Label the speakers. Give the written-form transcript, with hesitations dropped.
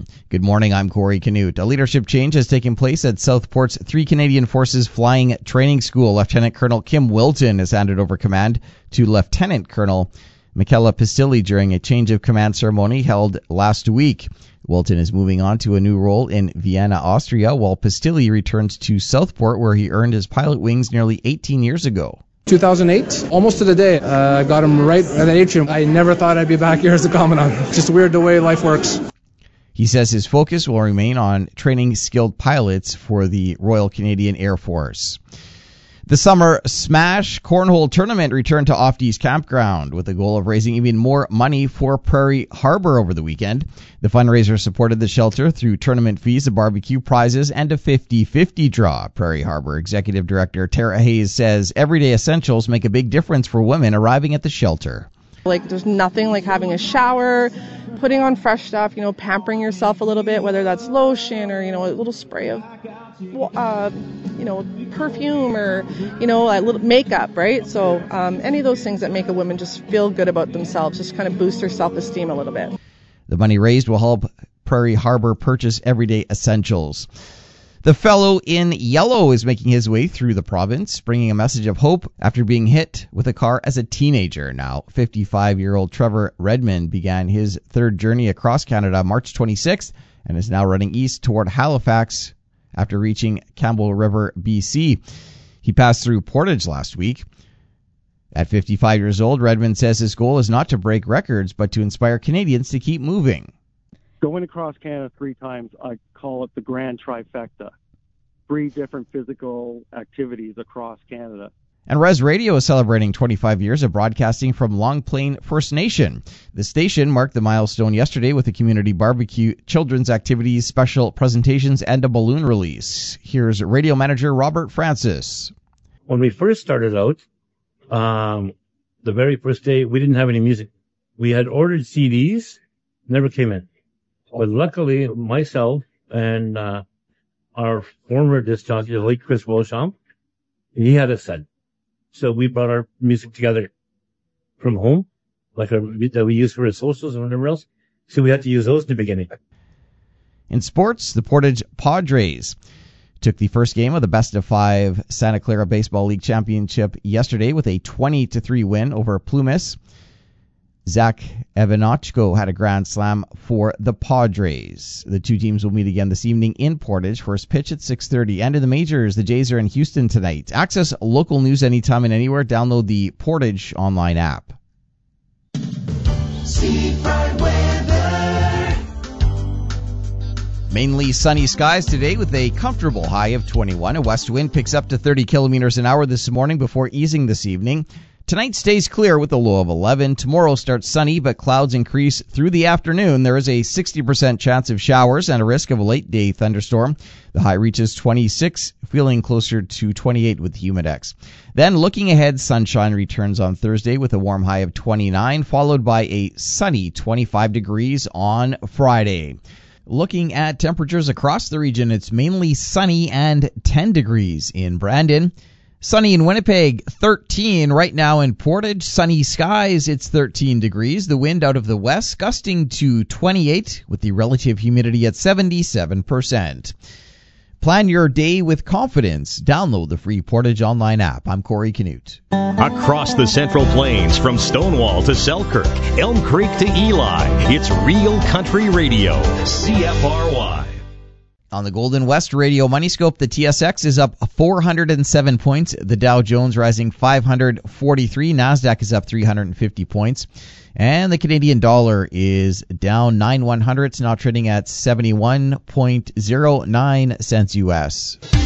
Speaker 1: Good morning, I'm Corey Canute. A leadership change has taken place at Southport's 3 Canadian Forces Flying Training School. Lieutenant Colonel Kim Wilton has handed over command to Lieutenant Colonel Michaela Pistilli during a change of command ceremony held last week. Wilton is moving on to a new role in Vienna, Austria, while Pistilli returns to Southport, where he earned his pilot wings nearly 18 years ago.
Speaker 2: 2008, almost to the day. I got him right at the atrium. I never thought I'd be back here as a commandant. Just weird the way life works.
Speaker 1: He says his focus will remain on training skilled pilots for the Royal Canadian Air Force. The Summer Smash Cornhole Tournament returned to Ofties Campground with the goal of raising even more money for Prairie Harbor over the weekend. The fundraiser supported the shelter through tournament fees, a barbecue, prizes, and a 50-50 draw. Prairie Harbor Executive Director Tara Hayes says everyday essentials make a big difference for women arriving at the shelter.
Speaker 3: There's nothing like having a shower, putting on fresh stuff, pampering yourself a little bit, whether that's lotion or, a little spray of, perfume or, a little makeup, right? So any of those things that make a woman just feel good about themselves, just kind of boost their self-esteem a little bit.
Speaker 1: The money raised will help Prairie Harbor purchase everyday essentials. The fellow in yellow is making his way through the province, bringing a message of hope after being hit with a car as a teenager. Now, 55-year-old Trevor Redmond began his third journey across Canada March 26th and is now running east toward Halifax after reaching Campbell River, BC. He passed through Portage last week. At 55 years old, Redmond says his goal is not to break records, but to inspire Canadians to keep moving.
Speaker 4: Going across Canada 3 times, I call it the grand trifecta. 3 different physical activities across Canada.
Speaker 1: And Res Radio is celebrating 25 years of broadcasting from Long Plain First Nation. The station marked the milestone yesterday with a community barbecue, children's activities, special presentations, and a balloon release. Here's radio manager Robert Francis.
Speaker 5: When we first started out, the very first day, we didn't have any music. We had ordered CDs, never came in. But luckily, myself and our former disc jockey, the late Chris Beauchamp, he had a set. So we brought our music together from home, that we use for our socials and whatever else. So we had to use those in the beginning.
Speaker 1: In sports, the Portage Padres took the first game of the best-of-5 Santa Clara Baseball League Championship yesterday with a 20-3 win over Plumas. Zach Evanochko had a grand slam for the Padres. The two teams will meet again this evening in Portage. First pitch at 6:30. And in the majors, the Jays are in Houston tonight. Access local news anytime and anywhere. Download the Portage online app.
Speaker 6: Seafront weather.
Speaker 1: Mainly sunny skies today with a comfortable high of 21. A west wind picks up to 30 kilometers an hour this morning before easing this evening. Tonight stays clear with a low of 11. Tomorrow starts sunny, but clouds increase through the afternoon. There is a 60% chance of showers and a risk of a late-day thunderstorm. The high reaches 26, feeling closer to 28 with Humidex. Then looking ahead, sunshine returns on Thursday with a warm high of 29, followed by a sunny 25 degrees on Friday. Looking at temperatures across the region, it's mainly sunny and 10 degrees in Brandon. Sunny in Winnipeg, 13 right now in Portage. Sunny skies, it's 13 degrees. The wind out of the west gusting to 28 with the relative humidity at 77%. Plan your day with confidence. Download the free Portage online app. I'm Corey Canute.
Speaker 7: Across the Central Plains, from Stonewall to Selkirk, Elm Creek to Eli, it's Real Country Radio, CFRY.
Speaker 1: On the Golden West Radio Money Scope, the TSX is up 407 points. The Dow Jones rising 543. NASDAQ is up 350 points. And the Canadian dollar is down 9/100. It's now trading at 71.09 cents U.S.